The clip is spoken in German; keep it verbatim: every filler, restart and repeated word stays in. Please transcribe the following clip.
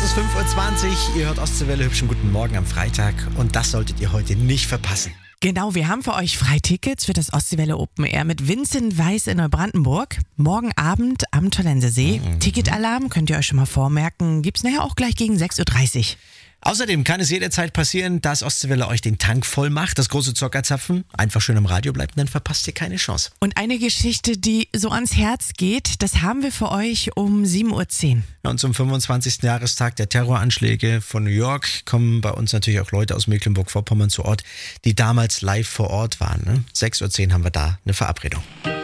ist fünf Uhr zwanzig, ihr hört Ostseewelle, hübschen guten Morgen am Freitag und das solltet ihr heute nicht verpassen. Genau, wir haben für euch Freitickets für das Ostseewelle Open Air mit Vincent Weiss in Neubrandenburg. Morgen Abend am Tollensesee. Mhm. Ticketalarm könnt ihr euch schon mal vormerken. Gibt's nachher auch gleich gegen sechs Uhr dreißig. Außerdem kann es jederzeit passieren, dass Ostseewelle euch den Tank voll macht, das große Zockerzapfen einfach schön im Radio bleibt und dann verpasst ihr keine Chance. Und eine Geschichte, die so ans Herz geht, das haben wir für euch um sieben Uhr zehn. Und zum fünfundzwanzigsten Jahrestag der Terroranschläge von New York kommen bei uns natürlich auch Leute aus Mecklenburg-Vorpommern zu Ort, die damals live vor Ort waren. Ne? sechs Uhr zehn haben wir da eine Verabredung.